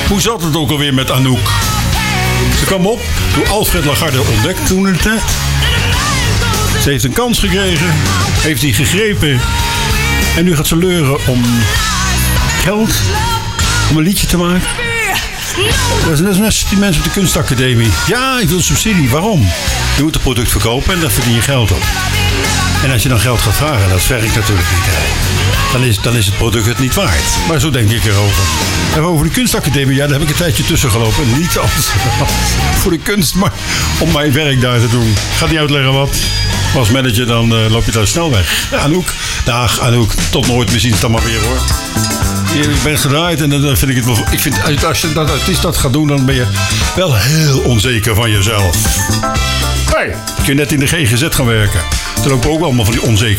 Hoe zat het ook alweer met Anouk? Ze kwam op toen Alfred Lagarde ontdekte toen in de tijd. Ze heeft een kans gekregen, heeft die gegrepen. En nu gaat ze leuren om geld, om een liedje te maken. Dat is net als die mensen op de kunstacademie. Ja, ik wil subsidie. Waarom? Je moet het product verkopen en daar verdien je geld op. En als je dan geld gaat vragen, dat werkt natuurlijk niet. Dan is het product het niet waard. Maar zo denk ik erover. En over de kunstacademie, ja, daar heb ik een tijdje tussen gelopen. Niet als voor de kunst, maar om mijn werk daar te doen. Ik ga niet uitleggen wat. Maar als manager dan loop je daar snel weg. Ja, Anouk. Dag Anouk. Tot nooit. We zien het dan maar weer hoor. Ik ben gedraaid en dan vind ik het wel. Ik vind als je dat artiest dat gaat doen, dan ben je wel heel onzeker van jezelf. Hey, kun je net in de GGZ gaan werken. Er lopen ook allemaal van die onzeker.